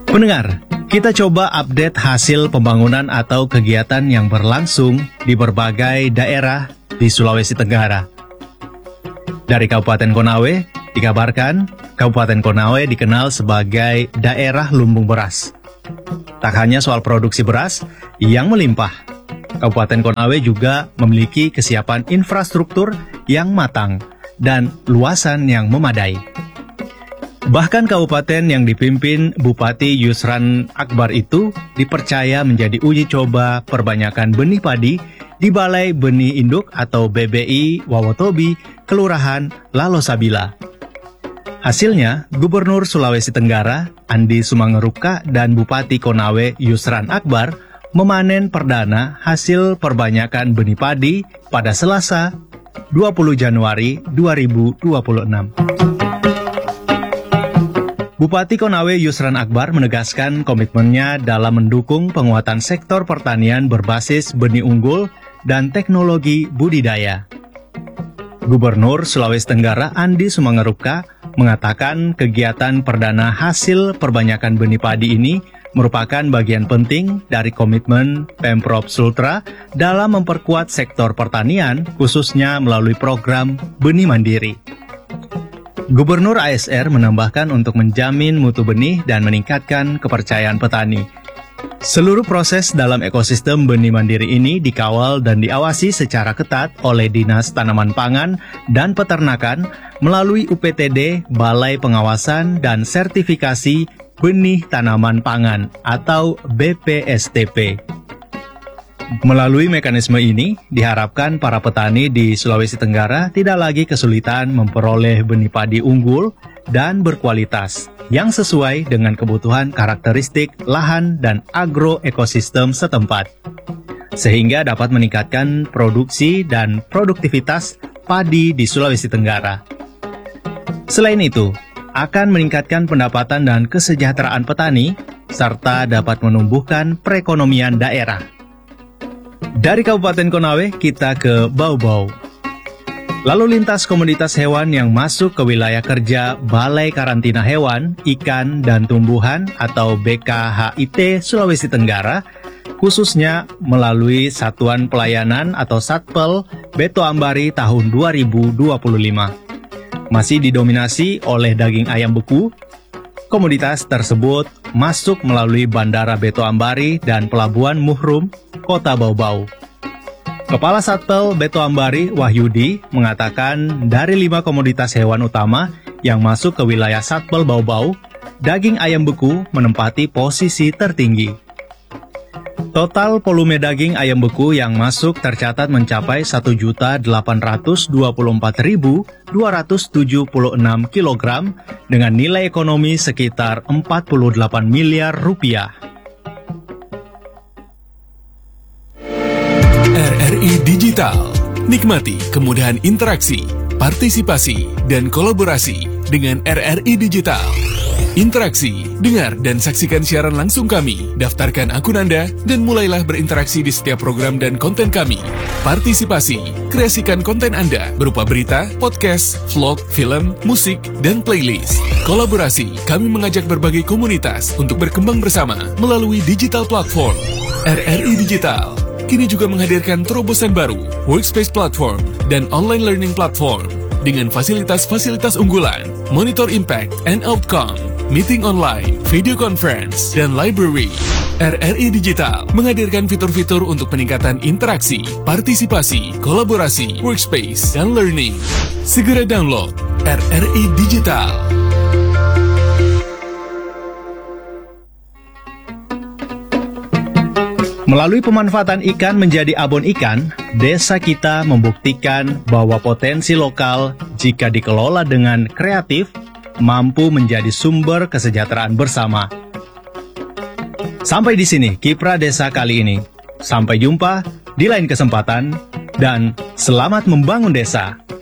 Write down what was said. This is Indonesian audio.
Pendengar, kita coba update hasil pembangunan atau kegiatan yang berlangsung di berbagai daerah di Sulawesi Tenggara. Dari Kabupaten Konawe, dikabarkan Kabupaten Konawe dikenal sebagai daerah lumbung beras. Tak hanya soal produksi beras yang melimpah, Kabupaten Konawe juga memiliki kesiapan infrastruktur yang matang dan luasan yang memadai. Bahkan kabupaten yang dipimpin Bupati Yusran Akbar itu dipercaya menjadi uji coba perbanyakan benih padi di Balai Benih Induk atau BBI Wawotobi, Kelurahan Lalosabila. Hasilnya, Gubernur Sulawesi Tenggara, Andi Sumangeruka, dan Bupati Konawe Yusran Akbar memanen perdana hasil perbanyakan benih padi pada Selasa, 20 Januari 2026. Bupati Konawe Yusran Akbar menegaskan komitmennya dalam mendukung penguatan sektor pertanian berbasis benih unggul dan teknologi budidaya. Gubernur Sulawesi Tenggara Andi Sumangeruka mengatakan kegiatan perdana hasil perbanyakan benih padi ini merupakan bagian penting dari komitmen Pemprov Sultra dalam memperkuat sektor pertanian, khususnya melalui program Benih Mandiri. Gubernur ASR menambahkan untuk menjamin mutu benih dan meningkatkan kepercayaan petani. Seluruh proses dalam ekosistem benih mandiri ini dikawal dan diawasi secara ketat oleh Dinas Tanaman Pangan dan Peternakan melalui UPTD Balai Pengawasan dan Sertifikasi Benih Tanaman Pangan atau BPSTP. Melalui mekanisme ini, diharapkan para petani di Sulawesi Tenggara tidak lagi kesulitan memperoleh benih padi unggul dan berkualitas yang sesuai dengan kebutuhan karakteristik lahan dan agroekosistem setempat, sehingga dapat meningkatkan produksi dan produktivitas padi di Sulawesi Tenggara. Selain itu, akan meningkatkan pendapatan dan kesejahteraan petani, serta dapat menumbuhkan perekonomian daerah. Dari Kabupaten Konawe, kita ke Bau-Bau. Lalu lintas komoditas hewan yang masuk ke wilayah kerja Balai Karantina Hewan, Ikan, dan Tumbuhan atau BKHIT Sulawesi Tenggara, khususnya melalui Satuan Pelayanan atau Satpel Beto Ambari tahun 2025. Masih didominasi oleh daging ayam beku. Komoditas tersebut masuk melalui Bandara Beto Ambari dan Pelabuhan Muhrum, Kota Bau-Bau. Kepala Satpel Beto Ambari, Wahyudi, mengatakan dari 5 komoditas hewan utama yang masuk ke wilayah Satpel Bau-Bau, daging ayam beku menempati posisi tertinggi. Total volume daging ayam beku yang masuk tercatat mencapai 1.824.276 kg dengan nilai ekonomi sekitar 48 miliar rupiah. RRI Digital. Nikmati kemudahan interaksi, partisipasi, dan kolaborasi dengan RRI Digital. Interaksi, dengar, dan saksikan siaran langsung kami. Daftarkan akun Anda dan mulailah berinteraksi di setiap program dan konten kami. Partisipasi, kreasikan konten Anda berupa berita, podcast, vlog, film, musik, dan playlist. Kolaborasi, kami mengajak berbagai komunitas untuk berkembang bersama melalui digital platform. RRI Digital kini juga menghadirkan terobosan baru, workspace platform, dan online learning platform dengan fasilitas-fasilitas unggulan, monitor impact and outcome, meeting online, video conference, dan library. RRI Digital menghadirkan fitur-fitur untuk peningkatan interaksi, partisipasi, kolaborasi, workspace, dan learning. Segera download RRI Digital. Melalui pemanfaatan ikan menjadi abon ikan, desa kita membuktikan bahwa potensi lokal jika dikelola dengan kreatif mampu menjadi sumber kesejahteraan bersama. Sampai di sini Kiprah Desa kali ini. Sampai jumpa di lain kesempatan dan selamat membangun desa.